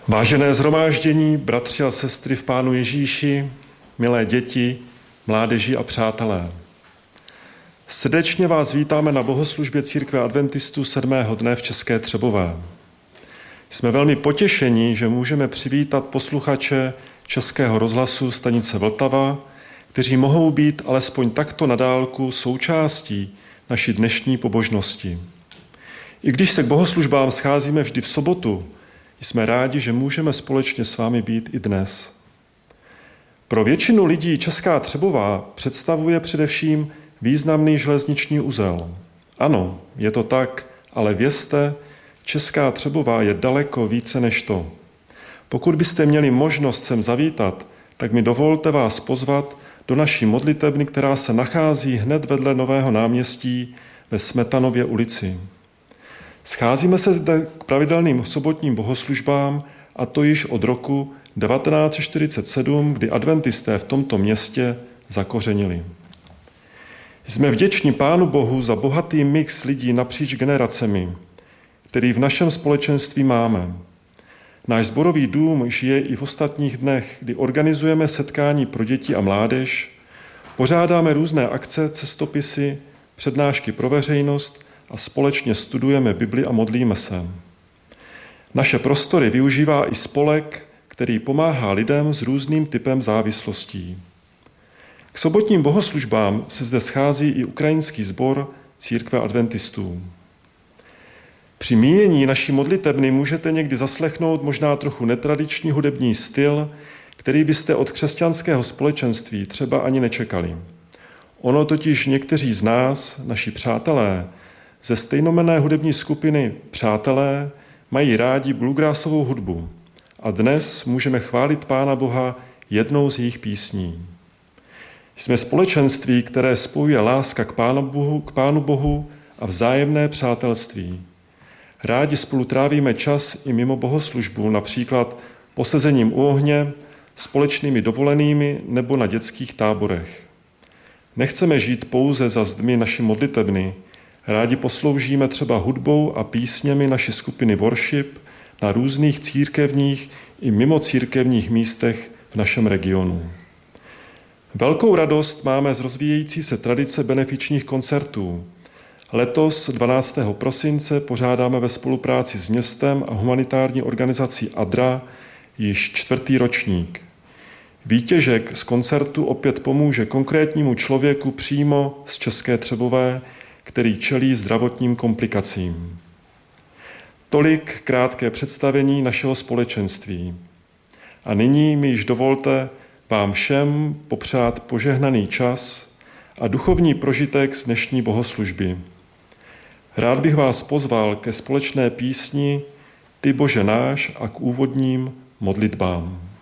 Vážené shromáždění, bratři a sestry v Pánu Ježíši, milé děti, mládeži a přátelé. Srdečně vás vítáme na bohoslužbě Církve adventistů 7. dne v České Třebové. Jsme velmi potěšeni, že můžeme přivítat posluchače Českého rozhlasu stanice Vltava, kteří mohou být alespoň takto na dálku součástí naší dnešní pobožnosti. I když se k bohoslužbám scházíme vždy v sobotu, jsme rádi, že můžeme společně s vámi být i dnes. Pro většinu lidí Česká Třebová představuje především významný železniční uzel. Ano, je to tak, ale vězte, Česká Třebová je daleko více než to. Pokud byste měli možnost sem zavítat, tak mi dovolte vás pozvat do naší modlitebny, která se nachází hned vedle Nového náměstí ve Smetanově ulici. Scházíme se zde k pravidelným sobotním bohoslužbám, a to již od roku 1947, kdy adventisté v tomto městě zakořenili. Jsme vděční Pánu Bohu za bohatý mix lidí napříč generacemi, který v našem společenství máme. Náš sborový dům žije i v ostatních dnech, kdy organizujeme setkání pro děti a mládež, pořádáme různé akce, cestopisy, přednášky pro veřejnost a společně studujeme Bibli a modlíme se. Naše prostory využívá i spolek, který pomáhá lidem s různým typem závislostí. K sobotním bohoslužbám se zde schází i ukrajinský sbor Církve adventistů. Při míjení naší modlitebny můžete někdy zaslechnout možná trochu netradiční hudební styl, který byste od křesťanského společenství třeba ani nečekali. Ono totiž někteří z nás, naši přátelé, ze stejnojmenné hudební skupiny Přátelé mají rádi bluegrassovou hudbu a dnes můžeme chválit Pána Boha jednou z jejich písní. Jsme společenství, které spojuje láska k Pánu Bohu a vzájemné přátelství. Rádi spolu trávíme čas i mimo bohoslužbu, například posezením u ohně, společnými dovolenými nebo na dětských táborech. Nechceme žít pouze za zdmi naší modlitebny, rádi posloužíme třeba hudbou a písněmi naší skupiny Worship na různých církevních i mimocírkevních místech v našem regionu. Velkou radost máme z rozvíjející se tradice benefičních koncertů. Letos 12. prosince pořádáme ve spolupráci s městem a humanitární organizací ADRA již 4. ročník. Výtěžek z koncertu opět pomůže konkrétnímu člověku přímo z České Třebové, který čelí zdravotním komplikacím. Tolik krátké představení našeho společenství. A nyní mi již dovolte vám všem popřát požehnaný čas a duchovní prožitek z dnešní bohoslužby. Rád bych vás pozval ke společné písni Ty Bože náš a k úvodním modlitbám.